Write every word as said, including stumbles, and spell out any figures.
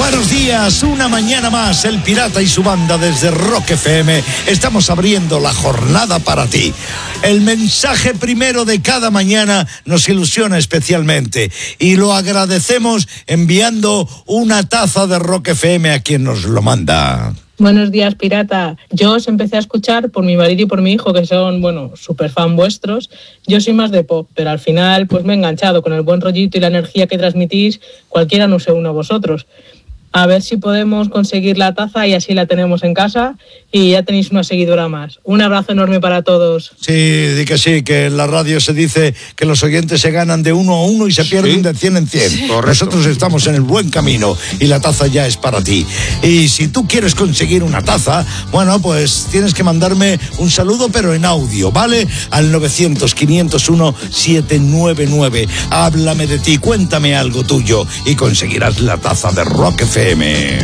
Buenos días, una mañana más, el Pirata y su banda desde Rock F M. Estamos abriendo la jornada para ti. El mensaje primero de cada mañana nos ilusiona especialmente y lo agradecemos enviando una taza de Rock F M a quien nos lo manda. Buenos días, Pirata. Yo os empecé a escuchar por mi marido y por mi hijo, que son, bueno, súper fan vuestros. Yo soy más de pop, pero al final pues me he enganchado con el buen rollito y la energía que transmitís. Cualquiera no se une a vosotros. A ver si podemos conseguir la taza y así la tenemos en casa y ya tenéis una seguidora más. Un abrazo enorme para todos. Sí, di que sí, que en la radio se dice que los oyentes se ganan de uno a uno y se pierden ¿Sí? de cien en cien. Sí. Nosotros estamos en el buen camino y la taza ya es para ti. Y si tú quieres conseguir una taza, bueno, pues tienes que mandarme un saludo, pero en audio, ¿vale? Al novecientos, quinientos uno, setecientos noventa y nueve. Háblame de ti, cuéntame algo tuyo y conseguirás la taza de Rock F M.